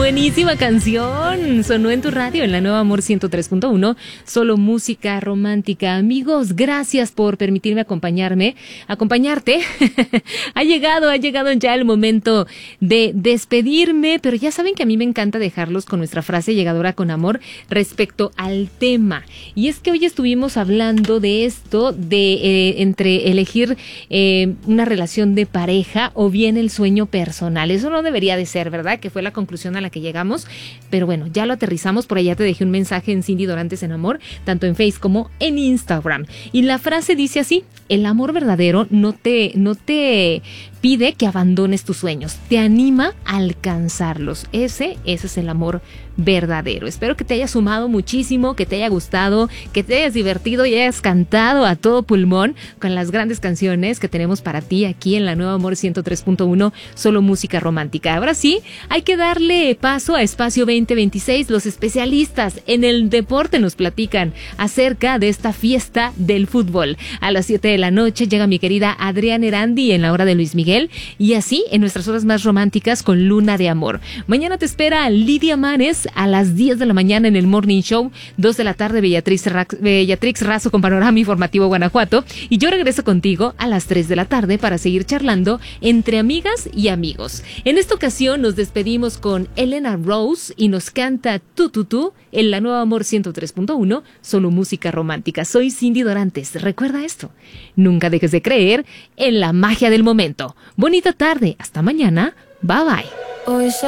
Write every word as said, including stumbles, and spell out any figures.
buenísima canción. Sonó en tu radio en la Nueva Amor ciento tres punto uno. Solo música romántica. Amigos, gracias por permitirme acompañarme, acompañarte. ha llegado, ha llegado ya el momento de despedirme, pero ya saben que a mí me encanta dejarlos con nuestra frase llegadora con amor respecto al tema. Y es que hoy estuvimos hablando de esto, de eh, entre elegir eh, una relación de pareja o bien el sueño personal. Eso no debería de ser, ¿verdad? Que fue la conclusión a la que llegamos, pero bueno, ya lo aterrizamos. Por allá te dejé un mensaje en Cindy Dorantes en Amor, tanto en Facebook como en Instagram, y la frase dice así: el amor verdadero no te, no te pide que abandones tus sueños, te anima a alcanzarlos. Ese, ese es el amor verdadero. Espero que te haya sumado muchísimo, que te haya gustado, que te hayas divertido y hayas cantado a todo pulmón con las grandes canciones que tenemos para ti aquí en la Nueva Amor ciento tres punto uno, solo música romántica. Ahora sí, hay que darle paso a Espacio veinte veintiséis. Los especialistas en el deporte nos platican acerca de esta fiesta del fútbol. A las siete de la noche llega mi querida Adriana Erandi en la hora de Luis Miguel, y así en nuestras horas más románticas con Luna de Amor. Mañana te espera Lidia Manes a las diez de la mañana en el Morning Show, dos de la tarde Bellatrix, Ra- Bellatrix Razo con Panorama Informativo Guanajuato, y yo regreso contigo a las tres de la tarde para seguir charlando entre amigas y amigos. En esta ocasión nos despedimos con Elena Rose y nos canta Tu Tu Tu en la Nueva Amor ciento tres punto uno, solo música romántica. Soy Cindy Dorantes. Recuerda esto: nunca dejes de creer en la magia del momento. Bonita tarde, hasta mañana, bye bye. Hoy